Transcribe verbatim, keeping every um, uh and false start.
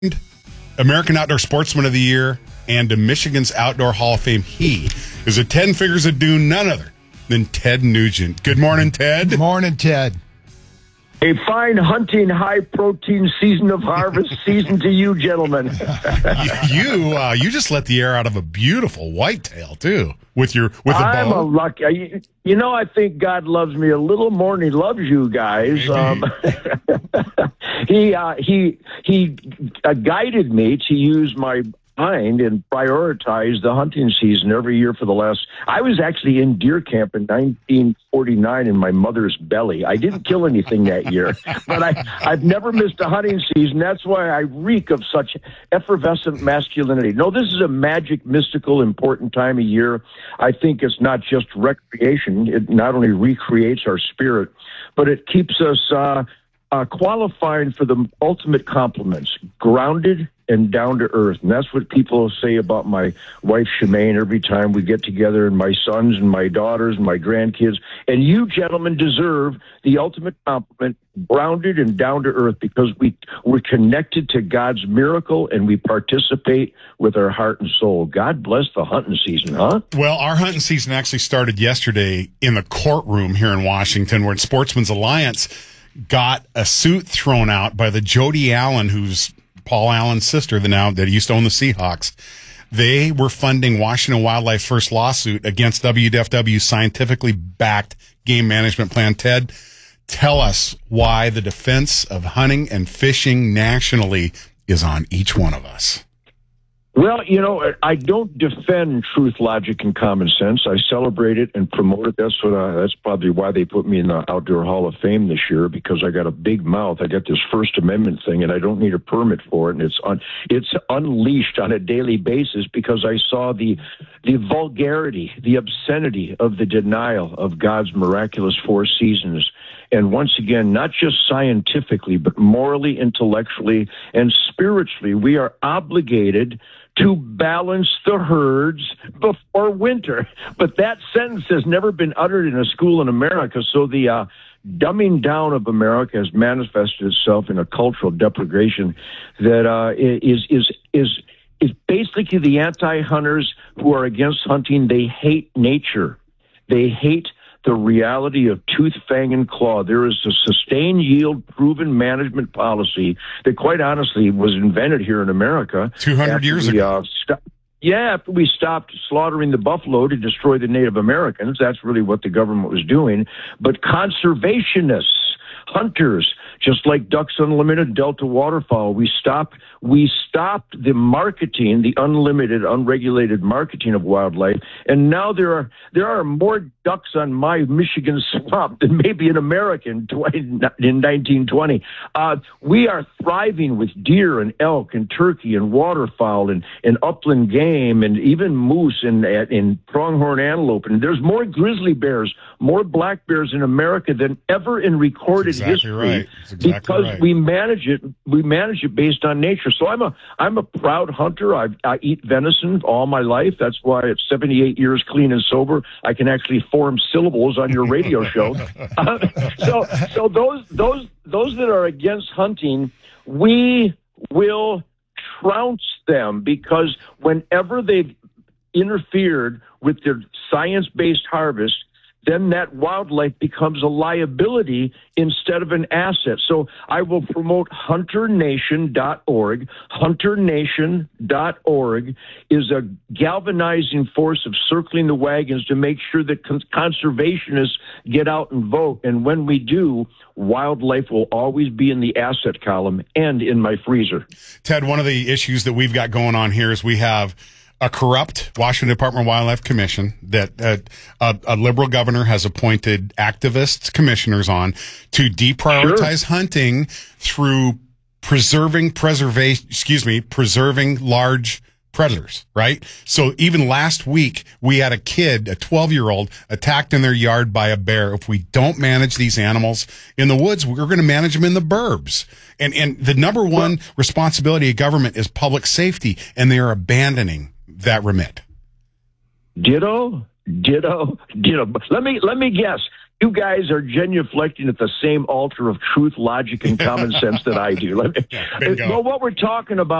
American Outdoor Sportsman of the Year, and to Michigan's Outdoor Hall of Fame. He is a Ten Figures of Doom, none other than Ted Nugent. Good morning, Ted. Good morning, Ted. A fine hunting, high-protein season of harvest season to you, gentlemen. you uh, you just let the air out of a beautiful whitetail, too, with your with a bow. I'm a lucky. You know, I think God loves me a little more than he loves you guys. Um, he uh, he he uh, guided me to use my mind and prioritize the hunting season every year for the last. I was actually in deer camp in nineteen forty-nine in my mother's belly. I didn't kill anything that year, but I I've never missed a hunting season. That's why I reek of such effervescent masculinity. No, this is a magic, mystical, important time of year. I think it's not just recreation. It not only recreates our spirit, but it keeps us uh, uh, qualifying for the ultimate compliments: grounded and down to earth. And that's what people say about my wife, Shemaine, every time we get together, and my sons and my daughters and my grandkids. And you gentlemen deserve the ultimate compliment: grounded and down to earth, because we, we're connected to God's miracle and we participate with our heart and soul. God bless the hunting season, huh? Well, our hunting season actually started yesterday in the courtroom here in Washington, where Sportsman's Alliance got a suit thrown out by the Jody Allen, who's Paul Allen's sister, the now that used to own the Seahawks. They were funding Washington Wildlife First lawsuit against W W F's scientifically backed game management plan. Ted, tell us why the defense of hunting and fishing nationally is on each one of us. Well, you know, I don't defend truth, logic, and common sense. I celebrate it and promote it. That's what I, that's probably why they put me in the Outdoor Hall of Fame this year, because I got a big mouth. I got this First Amendment thing, and I don't need a permit for it. And it's un, it's unleashed on a daily basis because I saw the the vulgarity, the obscenity of the denial of God's miraculous four seasons. And once again, not just scientifically, but morally, intellectually, and spiritually, we are obligated to balance the herds before winter. But that sentence has never been uttered in a school in America, so the uh, dumbing down of America has manifested itself in a cultural depredation that uh, is is is is basically the anti-hunters who are against hunting. They hate nature. They hate the reality of tooth, fang, and claw. There is a sustained yield, proven management policy that, quite honestly, was invented here in America two hundred years we, ago. Uh, st- yeah, after we stopped slaughtering the buffalo to destroy the Native Americans. That's really what the government was doing. But conservationists, hunters, just like Ducks Unlimited, Delta Waterfowl, we stopped we stopped the marketing, the unlimited, unregulated marketing of wildlife, and now there are there are more ducks on my Michigan swamp than maybe an American in nineteen twenty. Uh, we are thriving with deer and elk and turkey and waterfowl and, and upland game and even moose and, and pronghorn antelope. And there's more grizzly bears, more black bears in America than ever in recorded That's exactly history. Right. That's exactly because right. we manage it, we manage it based on nature. So I'm a I'm a proud hunter. I, I eat venison all my life. That's why at seventy-eight years clean and sober, I can actually form syllables on your radio show. uh, so so those those those that are against hunting, we will trounce them, because whenever they've interfered with their science-based harvest, then that wildlife becomes a liability instead of an asset. So I will promote hunter nation dot org. hunter nation dot org is a galvanizing force of circling the wagons to make sure that con- conservationists get out and vote. And when we do, wildlife will always be in the asset column and in my freezer. Ted, one of the issues that we've got going on here is we have a corrupt Washington Department of Wildlife Commission that uh, a, a liberal governor has appointed activists, commissioners on to deprioritize sure. hunting through preserving preservation, excuse me, preserving large predators, right? So even last week, we had a kid, a twelve-year-old, attacked in their yard by a bear. If we don't manage these animals in the woods, we're going to manage them in the burbs. And and the number one well, responsibility of government is public safety, and they are abandoning that remit. Ditto, ditto, ditto. Let me let me guess. You guys are genuflecting at the same altar of truth, logic, and common sense that I do. Let me, Yeah, bingo. well, what we're talking about.